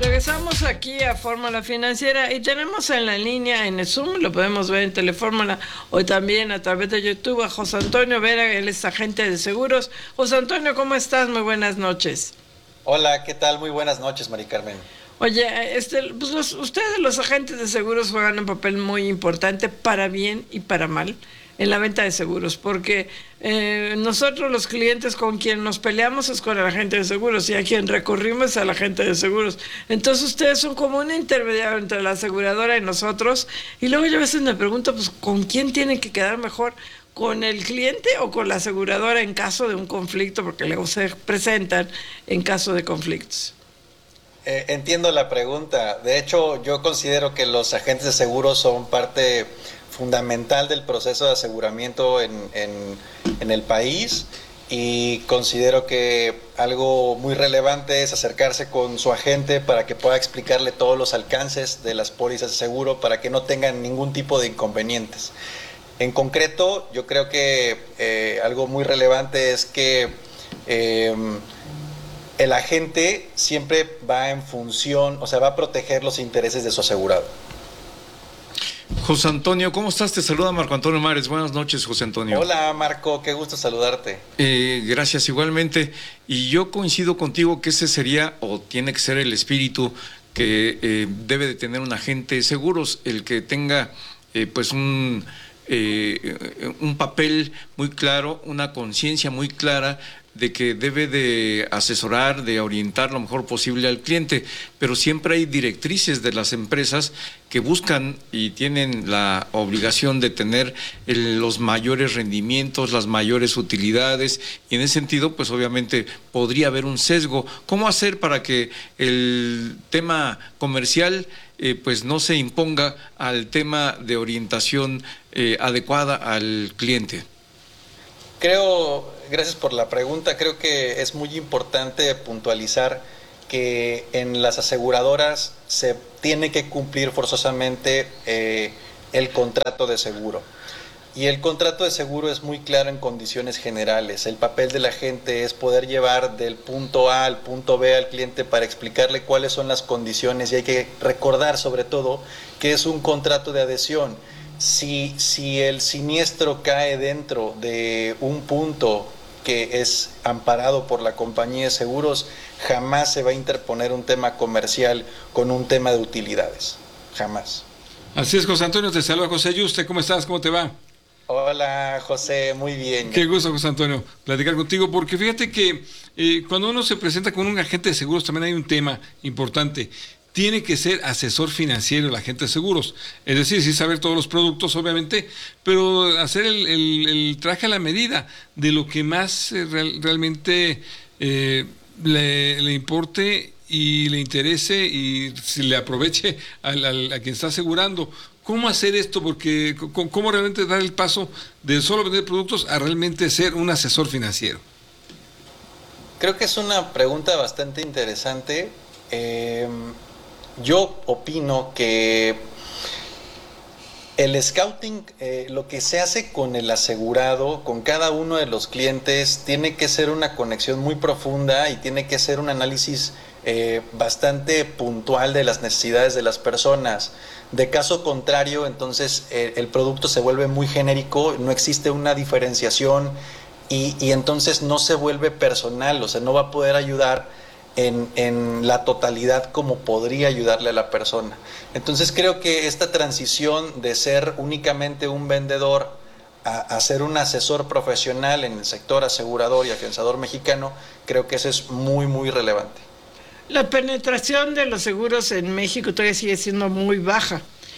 Regresamos aquí a Fórmula Financiera y tenemos en la línea en el Zoom, lo podemos ver en Telefórmula o también a través de YouTube a José Antonio Vera, él es agente de seguros. José Antonio, ¿cómo estás? Muy buenas noches. Hola, ¿qué tal? Muy buenas noches, Mari Carmen. Oye, pues ustedes los agentes de seguros juegan un papel muy importante para bien y para mal en la venta de seguros, porque nosotros los clientes con quien nos peleamos es con el agente de seguros y a quien recurrimos es al agente de seguros. Entonces ustedes son como un intermediario entre la aseguradora y nosotros, y luego yo a veces me pregunto, pues, ¿con quién tienen que quedar mejor? ¿Con el cliente o con la aseguradora en caso de un conflicto? Porque luego se presentan en caso de conflictos. Entiendo la pregunta. De hecho, yo considero que los agentes de seguros son parte fundamental del proceso de aseguramiento en el país, y considero que algo muy relevante es acercarse con su agente para que pueda explicarle todos los alcances de las pólizas de seguro para que no tengan ningún tipo de inconvenientes. En concreto, yo creo que algo muy relevante es que el agente siempre va en función, o sea, va a proteger los intereses de su asegurado. José Antonio, ¿cómo estás? Te saluda Marco Antonio Mares. Buenas noches, José Antonio. Hola, Marco, qué gusto saludarte. Gracias, igualmente. Y yo coincido contigo que ese sería, o tiene que ser, el espíritu que debe de tener un agente de seguros, el que tenga pues un papel muy claro, una conciencia muy clara de que debe de asesorar, de orientar lo mejor posible al cliente, pero siempre hay directrices de las empresas que buscan y tienen la obligación de tener los mayores rendimientos, las mayores utilidades, y en ese sentido, pues obviamente podría haber un sesgo. ¿Cómo hacer para que el tema comercial pues no se imponga al tema de orientación adecuada al cliente? Gracias por la pregunta. Creo que es muy importante puntualizar que en las aseguradoras se tiene que cumplir forzosamente el contrato de seguro. Y el contrato de seguro es muy claro en condiciones generales. El papel del agente es poder llevar del punto A al punto B al cliente para explicarle cuáles son las condiciones, y hay que recordar sobre todo que es un contrato de adhesión. Si el siniestro cae dentro de un punto que es amparado por la compañía de seguros, jamás se va a interponer un tema comercial con un tema de utilidades. Jamás. Así es, José Antonio, te saluda José Yuste. ¿Cómo estás? ¿Cómo te va? Hola, José, muy bien. Qué gusto, José Antonio, platicar contigo, porque fíjate que cuando uno se presenta con un agente de seguros también hay un tema importante. Tiene que ser asesor financiero el agente de seguros, es decir, sí saber todos los productos, obviamente, pero hacer el traje a la medida de lo que más realmente le importe y le interese, y si le aproveche a quien está asegurando. ¿Cómo hacer esto? Porque ¿cómo realmente dar el paso de solo vender productos a realmente ser un asesor financiero? Creo que es una pregunta bastante interesante. Yo opino que el scouting, lo que se hace con el asegurado, con cada uno de los clientes, tiene que ser una conexión muy profunda y tiene que ser un análisis bastante puntual de las necesidades de las personas. De caso contrario, entonces el producto se vuelve muy genérico, no existe una diferenciación y entonces no se vuelve personal, o sea, no va a poder ayudar en la totalidad como podría ayudarle a la persona. Entonces creo que esta transición de ser únicamente un vendedor a ser un asesor profesional en el sector asegurador y afianzador mexicano, creo que eso es muy, muy relevante. La penetración de los seguros en México todavía sigue siendo muy baja.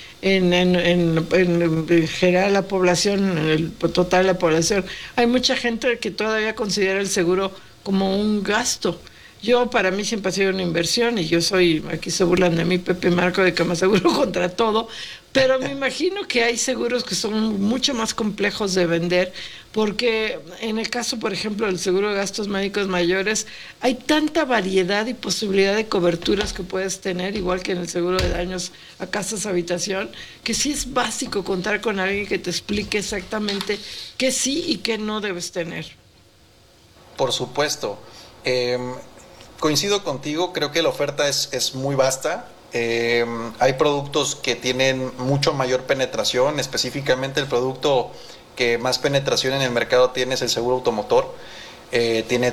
En general la población, en el total de la población, hay mucha gente que todavía considera el seguro como un gasto. Para mí siempre ha sido una inversión, y aquí se burlan de mí, Pepe Marco de Cama Seguro contra todo, pero me imagino que hay seguros que son mucho más complejos de vender, porque en el caso, por ejemplo, del seguro de gastos médicos mayores, hay tanta variedad y posibilidad de coberturas que puedes tener, igual que en el seguro de daños a casas, habitación, que sí es básico contar con alguien que te explique exactamente qué sí y qué no debes tener. Por supuesto. coincido contigo, creo que la oferta es muy vasta. Hay productos que tienen mucho mayor penetración, específicamente el producto que más penetración en el mercado tiene es el seguro automotor. Tiene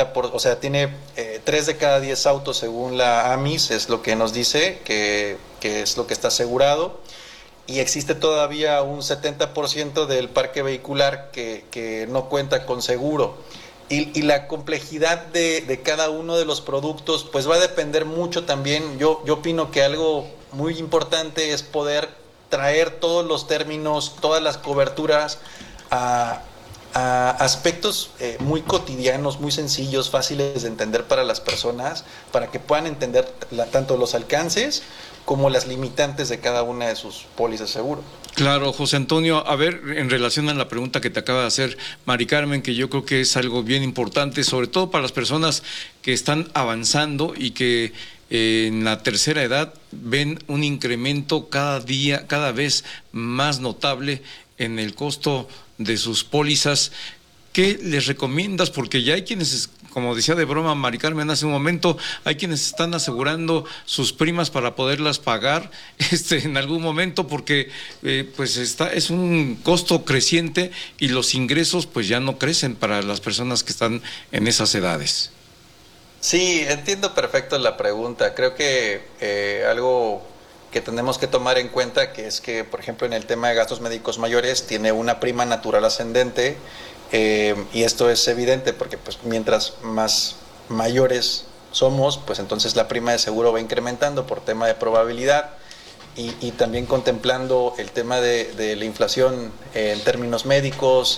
3 de cada 10 autos según la AMIS, es lo que nos dice que es lo que está asegurado. Y existe todavía un 70% del parque vehicular que no cuenta con seguro. Y la complejidad de cada uno de los productos pues va a depender mucho también. Yo opino que algo muy importante es poder traer todos los términos, todas las coberturas a aspectos muy cotidianos, muy sencillos, fáciles de entender para las personas, para que puedan entender tanto los alcances como las limitantes de cada una de sus pólizas de seguro. Claro, José Antonio, a ver, en relación a la pregunta que te acaba de hacer Mari Carmen, que yo creo que es algo bien importante, sobre todo para las personas que están avanzando y que en la tercera edad ven un incremento cada vez más notable en el costo de sus pólizas. ¿Qué les recomiendas? Porque ya hay quienes, como decía de broma Mari Carmen hace un momento, hay quienes están asegurando sus primas para poderlas pagar en algún momento, porque pues es un costo creciente y los ingresos pues ya no crecen para las personas que están en esas edades. Sí, entiendo perfecto la pregunta. Creo que algo que tenemos que tomar en cuenta que es que, por ejemplo, en el tema de gastos médicos mayores tiene una prima natural ascendente. Y esto es evidente porque pues mientras más mayores somos, pues entonces la prima de seguro va incrementando por tema de probabilidad y también contemplando el tema de la inflación en términos médicos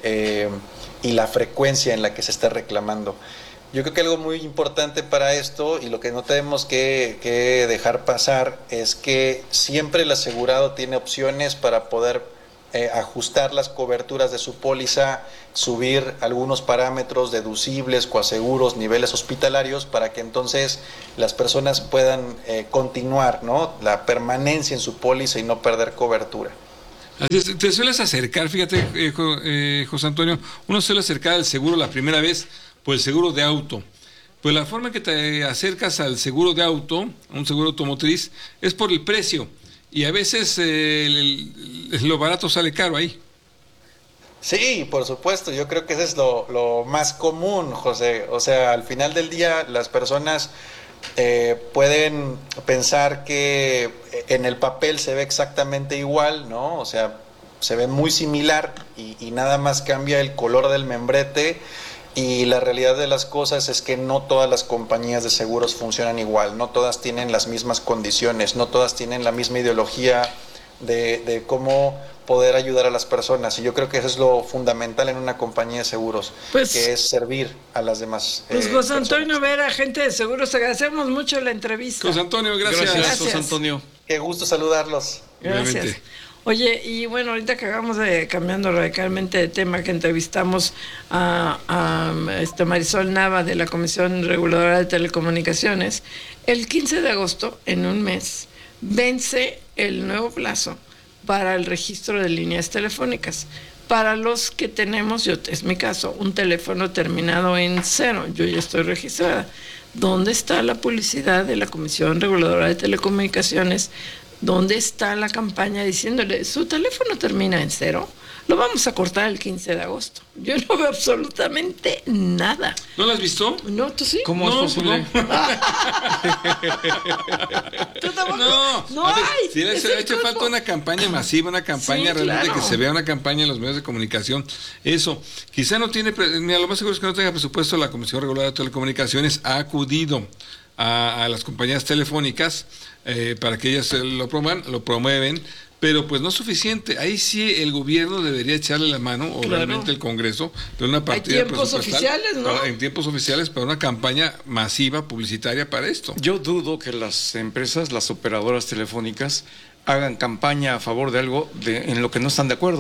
y la frecuencia en la que se está reclamando. Yo creo que algo muy importante para esto y lo que no tenemos que dejar pasar es que siempre el asegurado tiene opciones para poder ajustar las coberturas de su póliza, subir algunos parámetros deducibles, coaseguros, niveles hospitalarios, para que entonces las personas puedan continuar, ¿no?, la permanencia en su póliza y no perder cobertura. Así es, te sueles acercar, fíjate, José Antonio, uno suele acercar al seguro la primera vez por el seguro de auto. Pues la forma en que te acercas al seguro de auto, a un seguro automotriz, es por el precio. Y a veces lo barato sale caro ahí. Sí, por supuesto, yo creo que eso es lo más común, José. O sea, al final del día las personas pueden pensar que en el papel se ve exactamente igual, ¿no? O sea, se ve muy similar y nada más cambia el color del membrete. Y la realidad de las cosas es que no todas las compañías de seguros funcionan igual, no todas tienen las mismas condiciones, no todas tienen la misma ideología de cómo poder ayudar a las personas. Y yo creo que eso es lo fundamental en una compañía de seguros, pues, que es servir a las demás Pues José Antonio Vera, agente de seguros, agradecemos mucho la entrevista. José Antonio, gracias. José Antonio. Qué gusto saludarlos. Gracias. Realmente. Oye, y bueno, ahorita que acabamos cambiando radicalmente de tema, que entrevistamos a Marisol Nava de la Comisión Reguladora de Telecomunicaciones, el 15 de agosto, en un mes, vence el nuevo plazo para el registro de líneas telefónicas. Para los que tenemos, es mi caso, un teléfono terminado en 0, yo ya estoy registrada. ¿Dónde está la publicidad de la Comisión Reguladora de Telecomunicaciones? ¿Dónde está la campaña diciéndole, su teléfono termina en 0? Lo vamos a cortar el 15 de agosto. Yo no veo absolutamente nada. ¿No lo has visto? No, ¿tú sí? ¿Cómo es posible? ¿Tú tampoco? No hay. Sí, le ha hecho falta una campaña masiva, una campaña realmente claro, que se vea una campaña en los medios de comunicación. Eso, quizá no tiene, mira, lo más seguro es que no tenga presupuesto. La Comisión Reguladora de Telecomunicaciones ha acudido a las compañías telefónicas para que ellas lo promueven, pero pues no es suficiente. Ahí sí el gobierno debería echarle la mano, o claro, realmente el Congreso, de una partida presupuestal. Hay tiempos oficiales, ¿no? En tiempos oficiales, para una campaña masiva publicitaria para esto. Yo dudo que las empresas, las operadoras telefónicas, hagan campaña a favor de algo en lo que no están de acuerdo.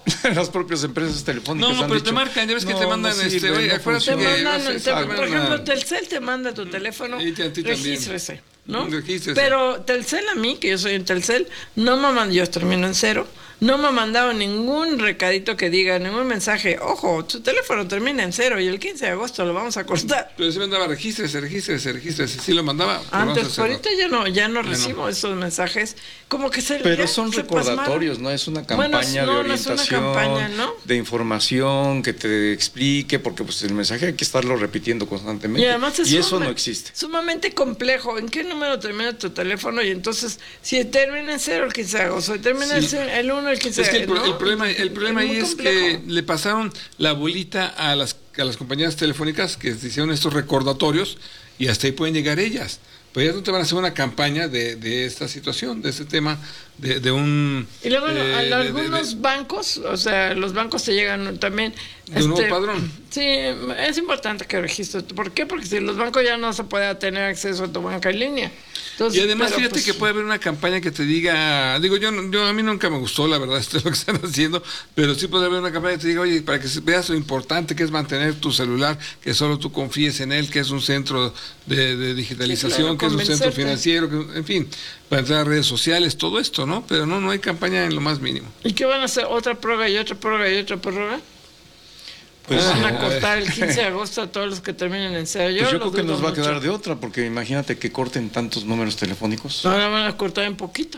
Las propias empresas telefónicas No, han pero dicho, te marcan, ya ves que te mandan, sirve, oye, no acuérdate Te funciona. mandan, por ejemplo, Telcel te manda tu teléfono, Y a ti también. regístrese, ¿no? Regístrese. Pero Telcel a mí, que yo soy en Telcel, no me mandó, yo termino en 0, no me ha mandado ningún recadito que diga, ningún mensaje, ojo, tu teléfono termina en 0 y el 15 de agosto lo vamos a cortar. Pero sí mandaba, regístrese, sí lo mandaba. pero vamos a Antes, hacerlo. ahorita ya no recibo esos mensajes, como que Pero ya son se recordatorios, pasmaron. ¿no? Es una Bueno, campaña no, de no es una orientación, campaña, ¿no? de información, que te explique, porque pues el mensaje hay que estarlo repitiendo constantemente. Y además es eso no existe. Sumamente complejo. ¿En qué número termina tu teléfono? Y entonces, si termina en 0 el 15 de agosto, si termina el 1 el 15 de Es que agosto. el problema ahí muy es complejo. que le pasaron la bolita a las compañías telefónicas que hicieron estos recordatorios y hasta ahí pueden llegar ellas. Pero ellas no te van a hacer una campaña de esta situación, de este tema, de un... Y luego algunos bancos, o sea, los bancos te llegan también... De un nuevo padrón. Sí, es importante que registres. ¿Por qué? Porque si los bancos ya no se puede tener acceso a tu banca en línea. Entonces, Y además, pero, fíjate pues, que puede haber una campaña que te diga, digo, yo a mí nunca me gustó, la verdad, esto es lo que están haciendo, pero sí puede haber una campaña que te diga, oye, para que veas lo importante que es mantener tu celular, que solo tú confíes en él, que es un centro de digitalización, Sí, claro, que es un centro convencerte. financiero, en fin, para entrar a redes sociales, todo esto, ¿no? Pero no hay campaña en lo más mínimo. ¿Y qué van a hacer? ¿Otra prórroga y otra prórroga y otra prórroga? Pues, Van a cortar el 15 de agosto a todos los que terminen en 0. Pues yo lo creo que dudo nos va a mucho. quedar de otra, porque imagínate que corten tantos números telefónicos. Ahora van a cortar en poquito.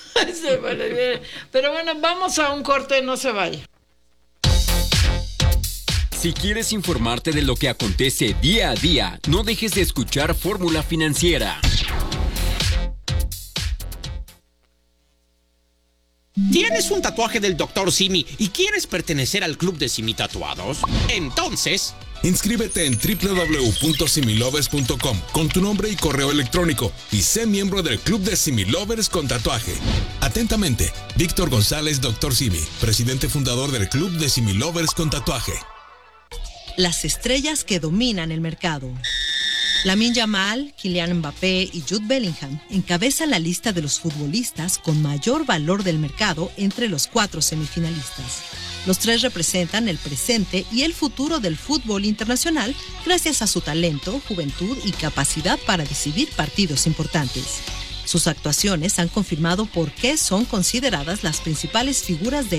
Pero bueno, vamos a un corte, no se vaya. Si quieres informarte de lo que acontece día a día, no dejes de escuchar Fórmula Financiera. ¿Tienes un tatuaje del Dr. Simi y quieres pertenecer al club de Simi Tatuados? Entonces, inscríbete en www.similovers.com con tu nombre y correo electrónico y sé miembro del club de Similovers con tatuaje. Atentamente, Víctor González, Dr. Simi, presidente fundador del club de Similovers con tatuaje. Las estrellas que dominan el mercado. Lamine Yamal, Kylian Mbappé y Jude Bellingham encabezan la lista de los futbolistas con mayor valor del mercado entre los 4 semifinalistas. Los 3 representan el presente y el futuro del fútbol internacional gracias a su talento, juventud y capacidad para decidir partidos importantes. Sus actuaciones han confirmado por qué son consideradas las principales figuras de